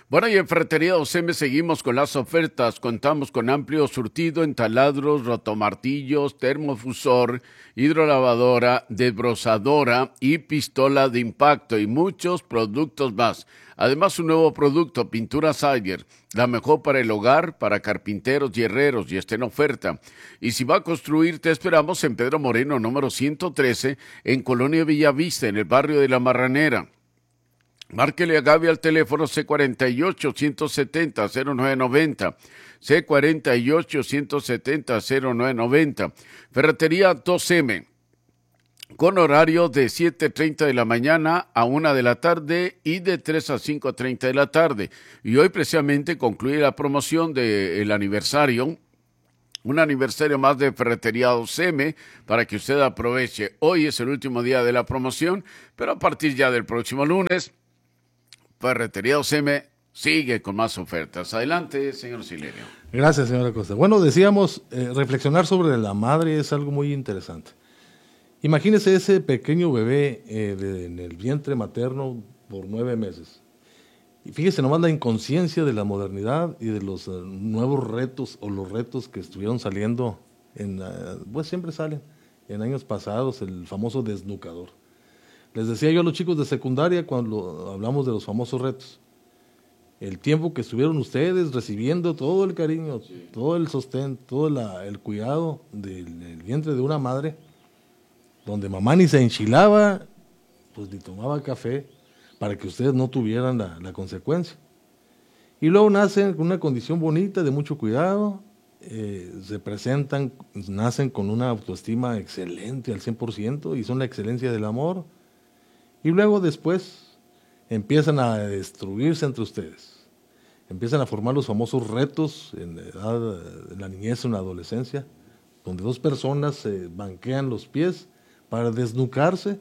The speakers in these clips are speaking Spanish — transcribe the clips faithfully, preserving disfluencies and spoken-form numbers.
Bueno, y en Ferretería Oceme seguimos con las ofertas. Contamos con amplio surtido en taladros, rotomartillos, termofusor, hidrolavadora, desbrozadora y pistola de impacto y muchos productos más. Además, un nuevo producto, pintura Sayer, la mejor para el hogar, para carpinteros y herreros, y está en oferta. Y si va a construir, te esperamos en Pedro Moreno, número ciento trece, en Colonia Villavista, en el barrio de La Marranera. Márquele a Gaby al teléfono C cuarenta y ocho, ciento setenta, cero nueve noventa, C cuarenta y ocho, ciento setenta, cero nueve noventa. Ferretería dos eme, con horario de siete treinta de la mañana a una de la tarde y de tres a cinco treinta de la tarde. Y hoy precisamente concluye la promoción del aniversario, un aniversario más de Ferretería dos eme para que usted aproveche. Hoy es el último día de la promoción, pero a partir ya del próximo lunes, Ferretería dos eme sigue con más ofertas. Adelante, señor Silerio. Gracias, señora Costa. Bueno, decíamos, eh, reflexionar sobre la madre es algo muy interesante. Imagínese ese pequeño bebé eh, de, en el vientre materno por nueve meses. Y fíjese nomás la inconsciencia de la modernidad y de los uh, nuevos retos o los retos que estuvieron saliendo, en, uh, pues siempre salen, en años pasados, el famoso desnucador. Les decía yo a los chicos de secundaria cuando hablamos de los famosos retos, el tiempo que estuvieron ustedes recibiendo todo el cariño, sí, todo el sostén, todo la, el cuidado del, del vientre de una madre, donde mamá ni se enchilaba, pues ni tomaba café, para que ustedes no tuvieran la, la consecuencia. Y luego nacen con una condición bonita, de mucho cuidado, eh, se presentan, nacen con una autoestima excelente al cien por ciento y son la excelencia del amor. Y luego después empiezan a destruirse entre ustedes. Empiezan a formar los famosos retos en la edad, en la niñez o en la adolescencia, donde dos personas se banquean los pies para desnucarse.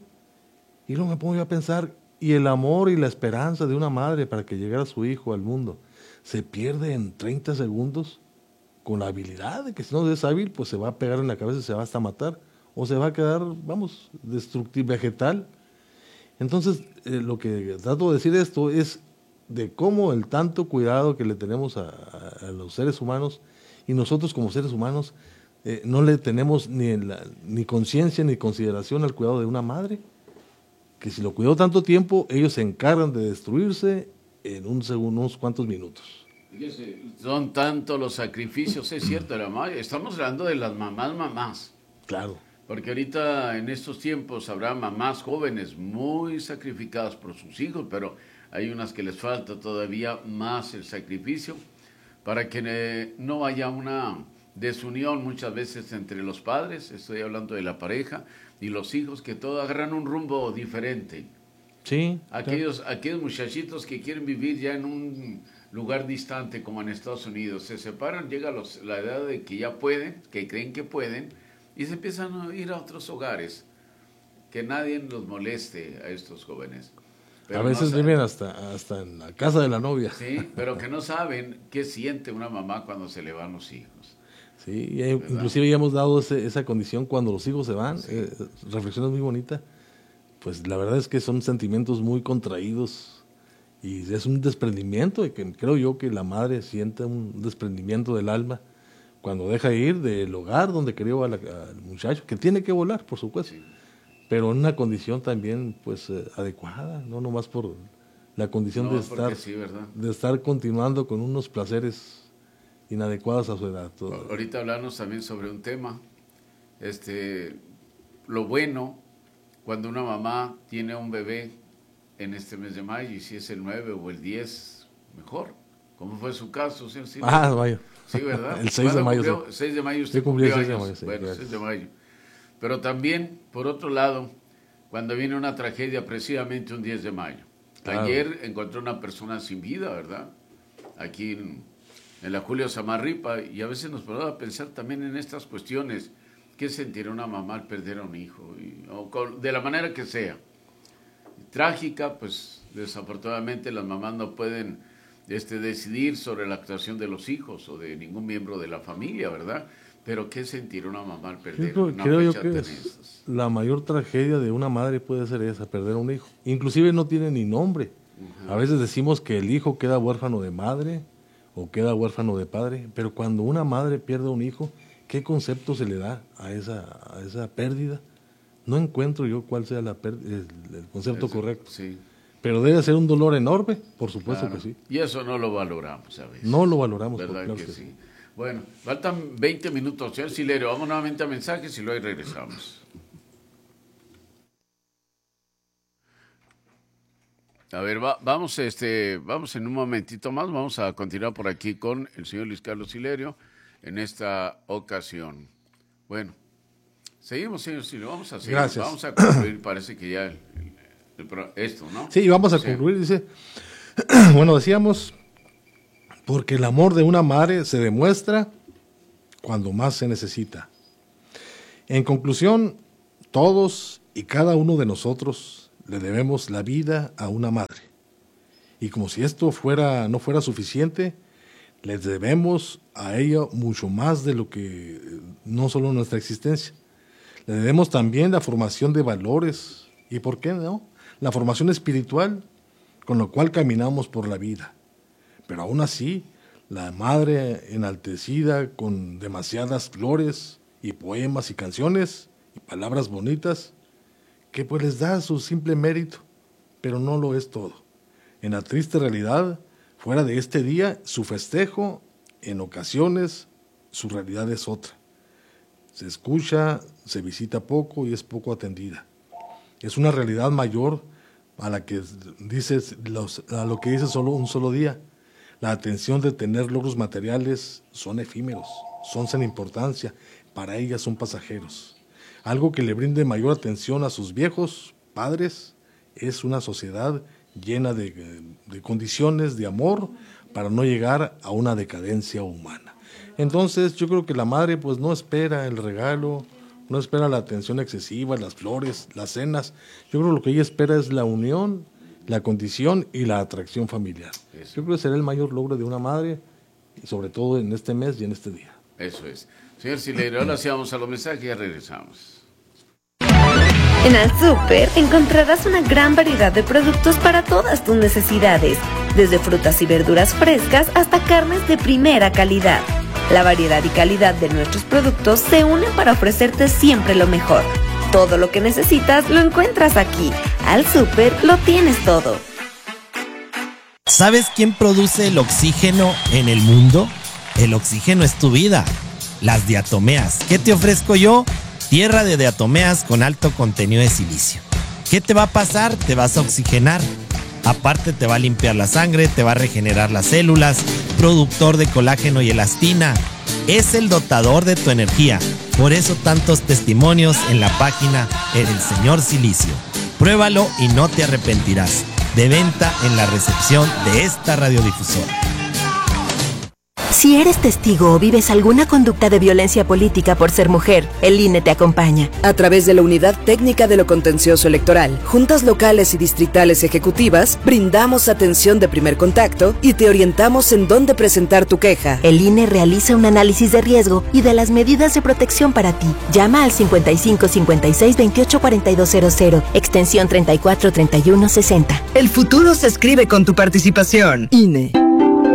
Y luego me pongo yo a pensar, y el amor y la esperanza de una madre para que llegara su hijo al mundo se pierde en treinta segundos con la habilidad de que si no es hábil, pues se va a pegar en la cabeza y se va hasta matar, o se va a quedar, vamos, destructivo, vegetal. Entonces, eh, lo que trato de decir esto es de cómo el tanto cuidado que le tenemos a, a, a los seres humanos, y nosotros como seres humanos eh, no le tenemos ni, ni conciencia ni consideración al cuidado de una madre, que si lo cuidó tanto tiempo, ellos se encargan de destruirse en un segundo, unos cuantos minutos. Fíjese, son tantos los sacrificios, es cierto, la madre. Estamos hablando de las mamás, mamás. Claro. Porque ahorita en estos tiempos habrá mamás jóvenes muy sacrificadas por sus hijos, pero hay unas que les falta todavía más el sacrificio para que no haya una desunión muchas veces entre los padres, estoy hablando de la pareja, y los hijos, que todos agarran un rumbo diferente. Sí. Aquellos, claro. aquellos muchachitos que quieren vivir ya en un lugar distante como en Estados Unidos, se separan, llega los, la edad de que ya pueden, que creen que pueden, y se empiezan a ir a otros hogares, que nadie los moleste a estos jóvenes. Pero a veces no viven hasta, hasta en la casa de la novia. Sí, pero que no saben qué siente una mamá cuando se le van los hijos. Sí, y inclusive ya hemos dado ese, esa condición cuando los hijos se van, sí. eh, reflexiones muy bonitas. Pues la verdad es que son sentimientos muy contraídos y es un desprendimiento, y que creo yo que la madre siente un desprendimiento del alma cuando deja ir del hogar donde crió al muchacho, que tiene que volar, por supuesto, sí, pero en una condición también pues eh, adecuada, no nomás por la condición no, de estar sí, de estar continuando con unos placeres inadecuados a su edad. Todo. Ahorita hablarnos también sobre un tema, este, lo bueno cuando una mamá tiene un bebé en este mes de mayo, y si es el nueve o el diez, mejor. ¿Cómo fue su caso, señor Silvio? Ah, mayo. Sí, ¿verdad? El seis de mayo. Cumplió, sí. seis de mayo usted sí, cumplió cumplió el seis de años. mayo. Sí, bueno, gracias. seis de mayo. Pero también, por otro lado, cuando viene una tragedia, precisamente un diez de mayo. Claro. Ayer encontré una persona sin vida, ¿verdad? Aquí en, en la Julio Samarripa, y a veces nos ponemos a pensar también en estas cuestiones. ¿Qué sentirá una mamá al perder a un hijo? Y, o con, de la manera que sea. Trágica, pues desafortunadamente las mamás no pueden este, decidir sobre la actuación de los hijos o de ningún miembro de la familia, ¿verdad? Pero ¿qué sentirá una mamá al perder creo, una creo fecha yo que tan es estas? La mayor tragedia de una madre puede ser esa, perder a un hijo. Inclusive no tiene ni nombre. Uh-huh. A veces decimos que el hijo queda huérfano de madre o queda huérfano de padre, pero cuando una madre pierde un hijo, ¿qué concepto se le da a esa, a esa pérdida? No encuentro yo cuál sea la el, el concepto Eso, correcto. Sí. Pero debe ser un dolor enorme, por supuesto claro. que sí. Y eso no lo valoramos a veces. No lo valoramos, ¿verdad claro que, que sí? sí. Bueno, faltan veinte minutos, señor Silerio. Vamos nuevamente a mensajes y luego regresamos. A ver, va, vamos, este, vamos en un momentito más. Vamos a continuar por aquí con el señor Luis Carlos Silerio en esta ocasión. Bueno, seguimos, señor Silerio. Vamos a seguir. Gracias. Vamos a concluir. Parece que ya el, el, el, esto, ¿no? Sí, vamos a sí. concluir. Dice, bueno, decíamos, porque el amor de una madre se demuestra cuando más se necesita. En conclusión, todos y cada uno de nosotros le debemos la vida a una madre. Y como si esto fuera, no fuera suficiente, les debemos a ella mucho más de lo que no solo nuestra existencia. Le debemos también la formación de valores y, ¿por qué no?, la formación espiritual con la cual caminamos por la vida. Pero aún así, la madre enaltecida con demasiadas flores y poemas y canciones y palabras bonitas, que pues les da su simple mérito, pero no lo es todo. En la triste realidad, fuera de este día, su festejo, en ocasiones, su realidad es otra. Se escucha, se visita poco y es poco atendida. Es una realidad mayor a la que dices, los, a lo que dice solo un solo día. La atención de tener logros materiales son efímeros, son sin importancia, para ellas son pasajeros. Algo que le brinde mayor atención a sus viejos padres es una sociedad llena de, de condiciones de amor para no llegar a una decadencia humana. Entonces yo creo que la madre pues no espera el regalo, no espera la atención excesiva, las flores, las cenas. Yo creo que lo que ella espera es la unión, la condición y la atracción familiar. Eso. Yo creo que será el mayor logro de una madre, sobre todo en este mes y en este día. Eso es. Señor Silerio, ahora sí vamos a los mensajes y ya regresamos. En Al Súper encontrarás una gran variedad de productos para todas tus necesidades, desde frutas y verduras frescas hasta carnes de primera calidad. La variedad y calidad de nuestros productos se unen para ofrecerte siempre lo mejor. Todo lo que necesitas lo encuentras aquí. Al Súper lo tienes todo. ¿Sabes quién produce el oxígeno en el mundo? El oxígeno es tu vida. Las diatomeas. ¿Qué te ofrezco yo? Tierra de diatomeas con alto contenido de silicio. ¿Qué te va a pasar? Te vas a oxigenar. Aparte te va a limpiar la sangre, te va a regenerar las células, productor de colágeno y elastina. Es el dotador de tu energía. Por eso tantos testimonios en la página El Señor Silicio. Pruébalo y no te arrepentirás. De venta en la recepción de esta radiodifusora. Si eres testigo o vives alguna conducta de violencia política por ser mujer, el I N E te acompaña. A través de la Unidad Técnica de lo Contencioso Electoral, juntas locales y distritales ejecutivas, brindamos atención de primer contacto y te orientamos en dónde presentar tu queja. El I N E realiza un análisis de riesgo y de las medidas de protección para ti. Llama al cincuenta y cinco cincuenta y seis veintiocho cuarenta y dos cero cero, extensión treinta y cuatro treinta y uno sesenta. El futuro se escribe con tu participación. I N E.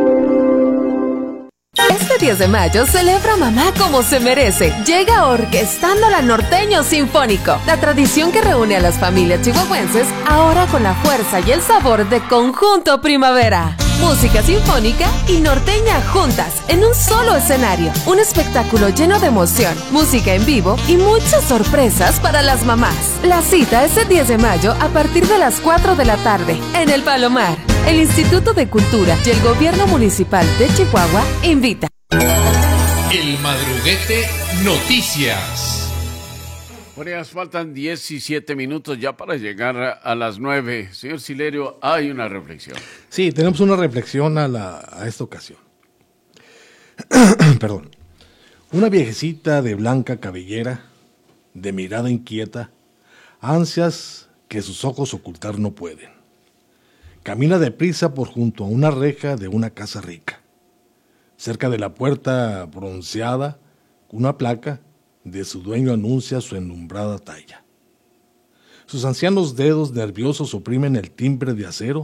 Este diez de mayo celebra a mamá como se merece. Llega Orquestando la Norteño Sinfónico, la tradición que reúne a las familias chihuahuenses, ahora con la fuerza y el sabor de Conjunto Primavera. Música sinfónica y norteña juntas en un solo escenario. Un espectáculo lleno de emoción, música en vivo y muchas sorpresas para las mamás. La cita es el diez de mayo a partir de las cuatro de la tarde en El Palomar. El Instituto de Cultura y el Gobierno Municipal de Chihuahua invita. El Madruguete Noticias. Bueno, ya faltan diecisiete minutos ya para llegar a las nueve. Señor Silerio, hay una reflexión. Sí, tenemos una reflexión a, la, a esta ocasión. Perdón. Una viejecita de blanca cabellera, de mirada inquieta, ansias que sus ojos ocultar no pueden. Camina deprisa por junto a una reja de una casa rica. Cerca de la puerta bronceada, una placa de su dueño anuncia su enlumbrada talla. Sus ancianos dedos nerviosos oprimen el timbre de acero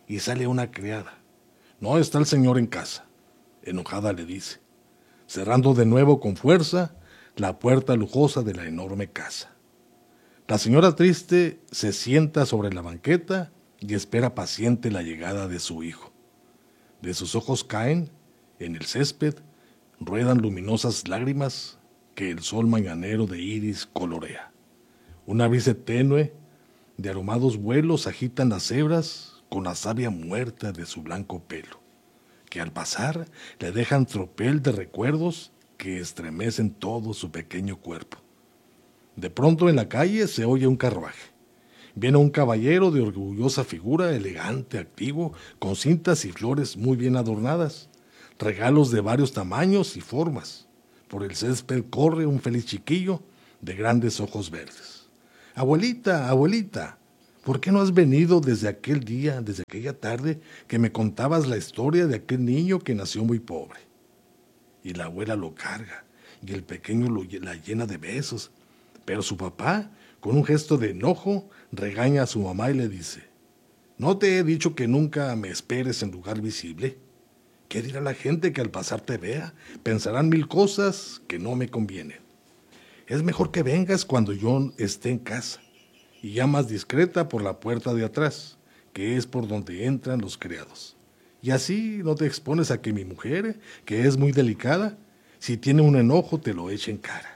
y sale una criada. No está el señor en casa. Enojada le dice, cerrando de nuevo con fuerza la puerta lujosa de la enorme casa. La señora triste se sienta sobre la banqueta y espera paciente la llegada de su hijo. De sus ojos caen, en el césped, ruedan luminosas lágrimas que el sol mañanero de iris colorea. Una brisa tenue de aromados vuelos agitan las hebras con la savia muerta de su blanco pelo, que al pasar le dejan tropel de recuerdos que estremecen todo su pequeño cuerpo. De pronto en la calle se oye un carruaje. Viene un caballero de orgullosa figura, elegante, activo, con cintas y flores muy bien adornadas, regalos de varios tamaños y formas. Por el césped corre un feliz chiquillo de grandes ojos verdes. Abuelita, abuelita, ¿por qué no has venido desde aquel día, desde aquella tarde, que me contabas la historia de aquel niño que nació muy pobre? Y la abuela lo carga, y el pequeño lo, la llena de besos. Pero su papá, con un gesto de enojo, regaña a su mamá y le dice, ¿no te he dicho que nunca me esperes en lugar visible? ¿Qué dirá la gente que al pasar te vea? Pensarán mil cosas que no me convienen. Es mejor que vengas cuando yo esté en casa, y ya más discreta por la puerta de atrás, que es por donde entran los criados. Y así no te expones a que mi mujer, que es muy delicada, si tiene un enojo te lo eche en cara.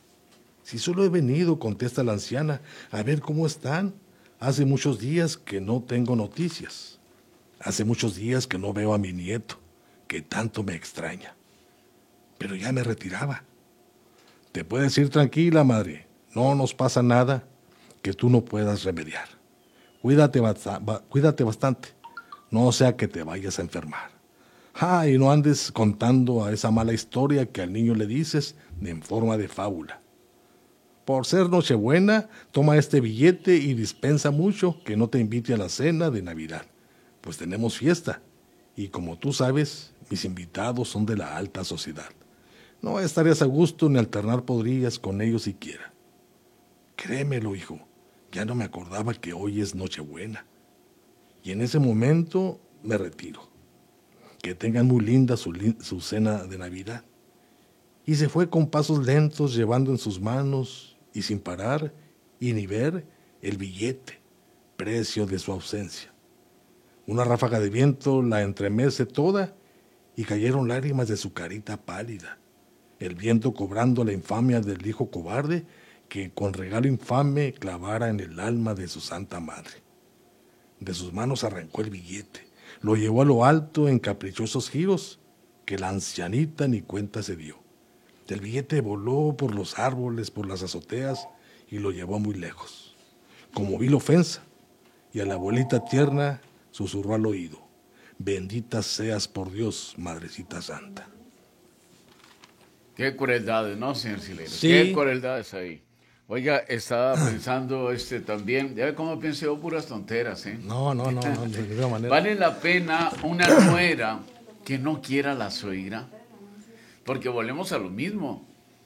Si solo he venido, contesta la anciana, a ver cómo están. Hace muchos días que no tengo noticias. Hace muchos días que no veo a mi nieto, que tanto me extraña. Pero ya me retiraba. Te puedes ir tranquila, madre. No nos pasa nada que tú no puedas remediar. Cuídate, cuídate bastante. No sea que te vayas a enfermar. Ah, y no andes contando a esa mala historia que al niño le dices en forma de fábula. Por ser Nochebuena, toma este billete y dispensa mucho que no te invite a la cena de Navidad, pues tenemos fiesta, y como tú sabes, mis invitados son de la alta sociedad. No estarías a gusto ni alternar podrías con ellos siquiera. Créemelo, hijo, ya no me acordaba que hoy es Nochebuena. Y en ese momento me retiro. Que tengan muy linda su, su cena de Navidad. Y se fue con pasos lentos, llevando en sus manos, y sin parar, y ni ver, el billete, precio de su ausencia. Una ráfaga de viento la entremece toda, y cayeron lágrimas de su carita pálida. El viento cobrando la infamia del hijo cobarde, que con regalo infame clavara en el alma de su santa madre. De sus manos arrancó el billete, lo llevó a lo alto en caprichosos giros, que la ancianita ni cuenta se dio. El billete voló por los árboles, por las azoteas, y lo llevó muy lejos. Como vil ofensa, y a la abuelita tierna susurró al oído, bendita seas por Dios, madrecita santa. Qué crueldades, ¿no, señor Silero? Sí. Qué crueldades ahí. Oiga, estaba pensando este también, ya ve cómo pienso yo, puras tonteras, ¿eh? No, no, no, no, de ninguna manera. ¿Vale la pena una nuera que no quiera a la suegra? Porque volvemos a lo mismo.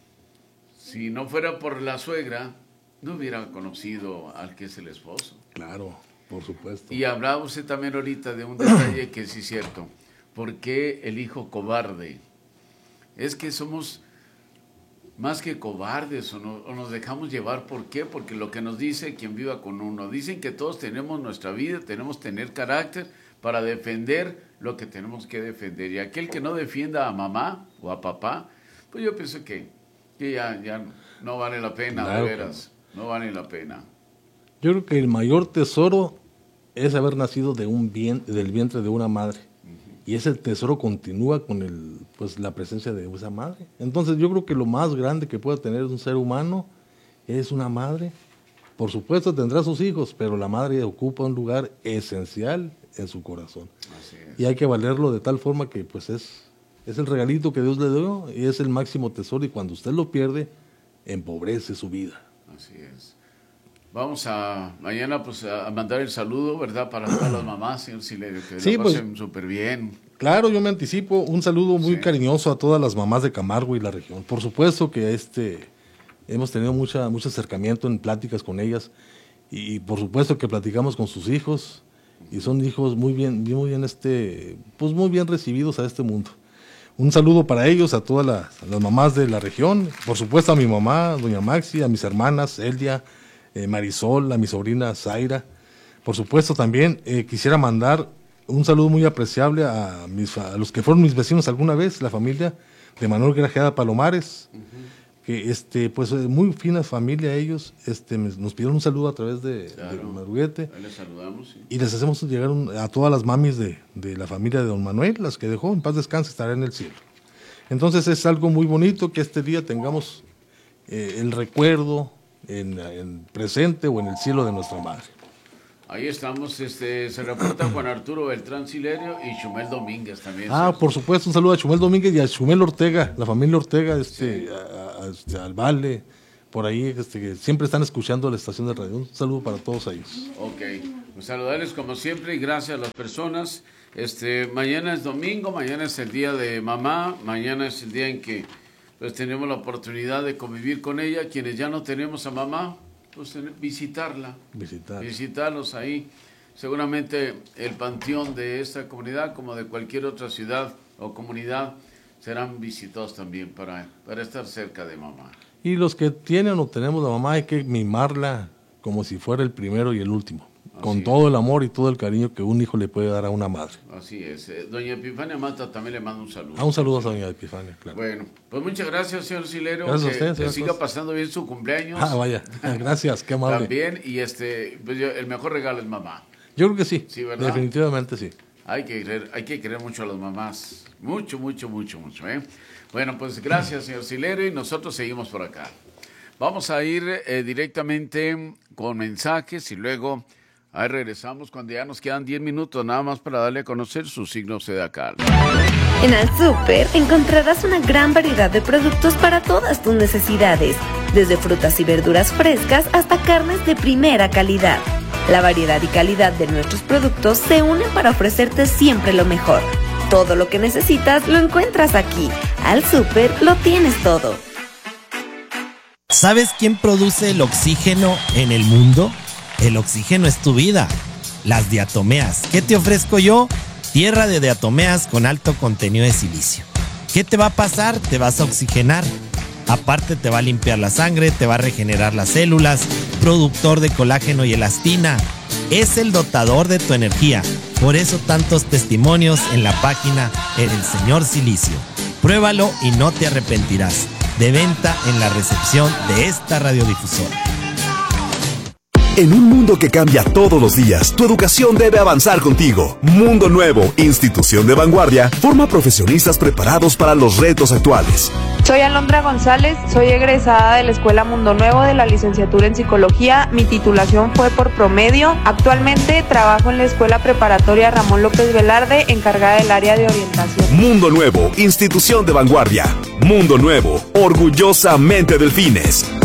Si no fuera por la suegra, no hubiera conocido al que es el esposo. Claro, por supuesto. Y hablaba usted también ahorita de un detalle que sí es cierto. ¿Por qué el hijo cobarde? Es que somos más que cobardes o, no, o nos dejamos llevar. ¿Por qué? Porque lo que nos dice quien viva con uno. Dicen que todos tenemos nuestra vida, tenemos que tener carácter para defender lo que tenemos que defender. Y aquel que no defienda a mamá o a papá, pues yo pienso que, que ya, ya no vale la pena, claro, de veras, no vale la pena. Yo creo que el mayor tesoro es haber nacido de un bien, del vientre de una madre. Y ese tesoro continúa con el, pues, la presencia de esa madre. Entonces yo creo que lo más grande que puede tener un ser humano es una madre. Por supuesto tendrá sus hijos, pero la madre ocupa un lugar esencial en su corazón. Así es. Y hay que valerlo de tal forma que pues es, es el regalito que Dios le dio y es el máximo tesoro, y cuando usted lo pierde, empobrece su vida. Así es. Vamos a mañana pues a mandar el saludo, ¿verdad? Para todas las mamás, señor Silerio, que sí, lo pues, pasen súper bien. Claro, yo me anticipo un saludo muy sí. cariñoso a todas las mamás de Camargo y la región. Por supuesto que este hemos tenido mucha, mucho acercamiento en pláticas con ellas, y por supuesto que platicamos con sus hijos, y son hijos muy bien, muy bien, este, pues muy bien recibidos a este mundo. Un saludo para ellos, a todas las, las mamás de la región, por supuesto a mi mamá, doña Maxi, a mis hermanas, Elia, eh, Marisol, a mi sobrina Zaira. Por supuesto también eh, quisiera mandar un saludo muy apreciable a, mis, a los que fueron mis vecinos alguna vez, la familia de Manuel Grajeda Palomares, uh-huh. que este, pues muy fina familia ellos, este, nos pidieron un saludo a través de, claro. de Madruguete. Ahí les saludamos. Sí. Y les hacemos llegar un, a todas las mamis de, de la familia de don Manuel, las que dejó, en paz descanse, estará en el cielo. Entonces es algo muy bonito que este día tengamos eh, el recuerdo en, en presente o en el cielo de nuestra madre. Ahí estamos, este, se reporta Juan Arturo Beltrán Silerio y Chumel Domínguez también. Ah, ¿cierto? Por supuesto, un saludo a Chumel Domínguez y a Chumel Ortega, la familia Ortega, este, sí. a, a, este, al Vale, por ahí, este, que siempre están escuchando la estación de radio. Un saludo para todos ellos. Ok, pues saludarles como siempre y gracias a las personas. Este, mañana es domingo, mañana es el día de mamá, mañana es el día en que pues tenemos la oportunidad de convivir con ella, quienes ya no tenemos a mamá. Pues visitarla, Visitar. visitarlos ahí. Seguramente el panteón de esta comunidad, como de cualquier otra ciudad o comunidad, serán visitados también para, para estar cerca de mamá. Y los que tienen o tenemos la mamá hay que mimarla como si fuera el primero y el último, así con es. Todo el amor y todo el cariño que un hijo le puede dar a una madre. Así es. Eh, doña Epifania Mata también le manda un saludo. Ah, un saludo a doña Epifania, claro. Bueno, pues muchas gracias, señor Silero. Gracias que, a usted, que siga pasando bien su cumpleaños. Ah, vaya. Gracias, qué amable. También, y este, pues yo, el mejor regalo es mamá. Yo creo que sí. Sí, ¿verdad? Definitivamente sí. Hay que querer, hay que querer mucho a las mamás. Mucho, mucho, mucho, mucho. ¿eh? Bueno, pues gracias, señor Silero, y nosotros seguimos por acá. Vamos a ir eh, directamente con mensajes y luego ahí regresamos cuando ya nos quedan diez minutos nada más para darle a conocer su signo zodiacal. En Al Súper encontrarás una gran variedad de productos para todas tus necesidades, desde frutas y verduras frescas hasta carnes de primera calidad. La variedad y calidad de nuestros productos se unen para ofrecerte siempre lo mejor. Todo lo que necesitas lo encuentras aquí. Al Súper lo tienes todo. ¿Sabes quién produce el oxígeno en el mundo? El oxígeno es tu vida. Las diatomeas. ¿Qué te ofrezco yo? Tierra de diatomeas con alto contenido de silicio. ¿Qué te va a pasar? Te vas a oxigenar. Aparte te va a limpiar la sangre, te va a regenerar las células, productor de colágeno y elastina. Es el dotador de tu energía. Por eso tantos testimonios en la página El Señor Silicio. Pruébalo y no te arrepentirás. De venta en la recepción de esta radiodifusora. En un mundo que cambia todos los días, tu educación debe avanzar contigo. Mundo Nuevo, institución de vanguardia, forma profesionistas preparados para los retos actuales. Soy Alondra González, soy egresada de la Escuela Mundo Nuevo de la licenciatura en Psicología. Mi titulación fue por promedio. Actualmente trabajo en la Escuela Preparatoria Ramón López Velarde, encargada del área de orientación. Mundo Nuevo, institución de vanguardia. Mundo Nuevo, orgullosamente Delfines.